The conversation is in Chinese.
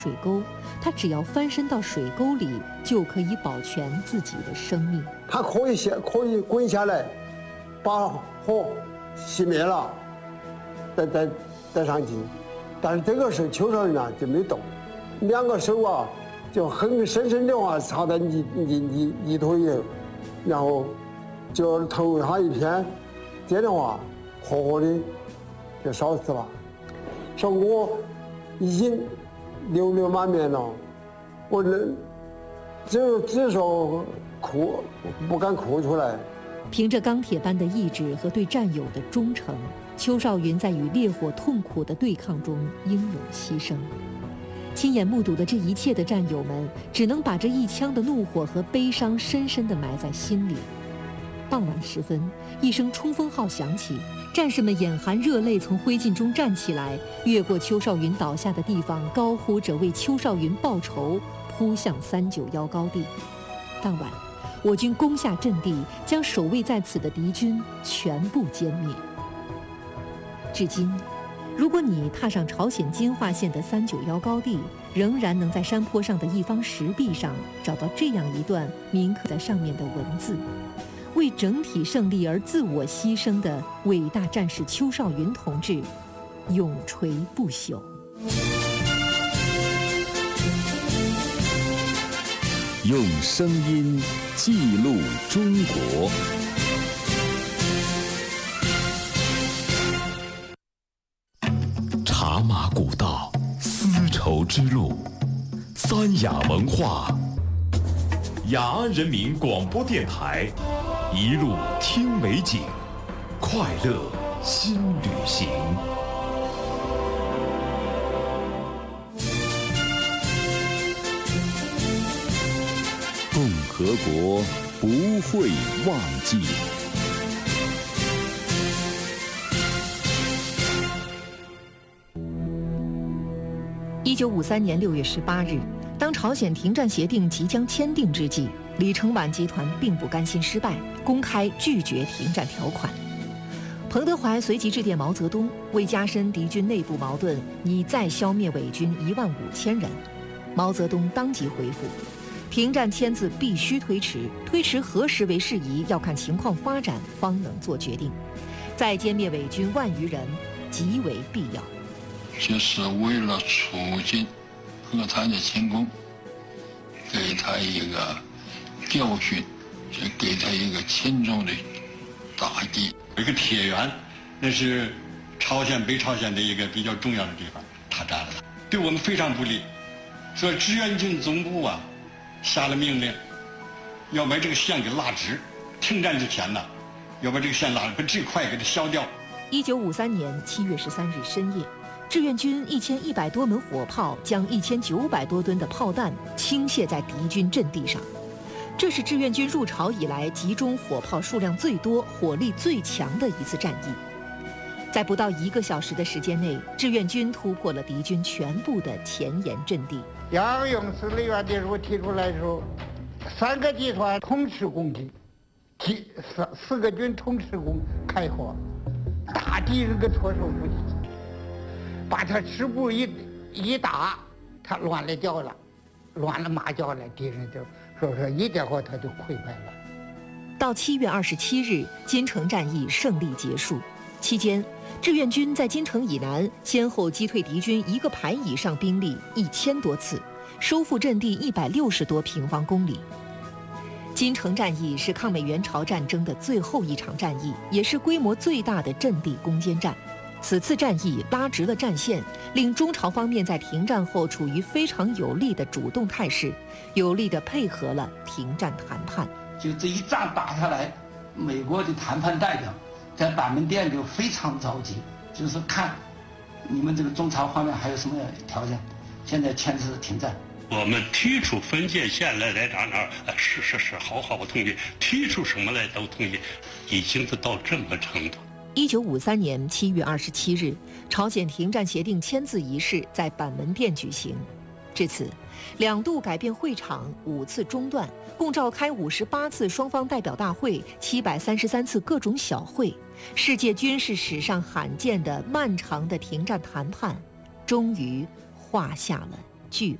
水沟，他只要翻身到水沟里，就可以保全自己的生命。 他可以滚下来，把火熄灭了，再上去。但是这个时候邱少云啊就没动，两个手啊就很深深的话插在泥土里，然后就头他一偏，这样的话活活的就烧死了。说我已经流流满面了，我只说哭，不敢哭出来。 凭着钢铁般的意志和对战友的忠诚，邱少云在与烈火痛苦的对抗中英勇牺牲。亲眼目睹的这一切的战友们，只能把这一腔的怒火和悲伤深深地埋在心里。傍晚时分，一声冲锋号响起，战士们眼含热泪从灰烬中站起来，越过邱少云倒下的地方，高呼着为邱少云报仇，扑向391高地。当晚，我军攻下阵地，将守卫在此的敌军全部歼灭。至今，如果你踏上朝鲜金华县的391高地，仍然能在山坡上的一方石壁上找到这样一段铭刻在上面的文字：为整体胜利而自我牺牲的伟大战士邱少云同志，永垂不朽。 用声音记录中国。茶马古道，丝绸之路，三雅文化。雅安人民广播电台，一路听美景，快乐新旅行。共和国不会忘记。 1953年6月18日，当朝鲜停战协定即将签订之际，李承晚集团并不甘心失败，公开拒绝停战条款。彭德怀随即致电毛泽东，为加深敌军内部矛盾，拟再消灭伪军15000人。毛泽东当即回复：停战签字必须推迟，推迟何时为适宜，要看情况发展方能做决定。再歼灭伪军10000余人，极为必要。 这是为了促进和谈的成功，给他一个教训，就给他一个沉重的打击。 有一个铁原，那是朝鲜北朝鲜的一个比较重要的地方，他占了，对我们非常不利。所以志愿军总部啊下了命令，要把这个线给拉直，停战之前呢，要把这个线拉直，把这块给它削掉。 1953年7月13日深夜，志愿军1100多门火炮将1900多吨的炮弹倾泻在敌军阵地上，这是志愿军入朝以来集中火炮数量最多、火力最强的一次战役。在不到1个小时的时间内，志愿军突破了敌军全部的前沿阵地。 杨永司令员的时候提出来的时候，3个集团同时攻击，4个军同时开火，打敌人个措手不及，把他师部一打，他乱了脚了，乱了马脚了，敌人就说一点火他就溃败了。 到7月27日，金城战役胜利结束。期间，志愿军在金城以南先后击退敌军1个排以上兵力1000多次，收复阵地160多平方公里。金城战役是抗美援朝战争的最后一场战役，也是规模最大的阵地攻坚战。此次战役拉直了战线，令中朝方面在停战后处于非常有利的主动态势，有力地配合了停战谈判。 就这一仗打下来，美国的谈判代表在板门店就非常着急，就是看你们这个中朝方面还有什么条件，现在签字停战。 我们提出分界线来哪儿，是，好，我同意，提出什么来都同意，已经是到这么程度。 1953年7月27日，朝鲜停战协定签字仪式在板门店举行。至此，2度改变会场，5次中断，共召开58次双方代表大会，733次各种小会，世界军事史上罕见的漫长的停战谈判，终于画下了据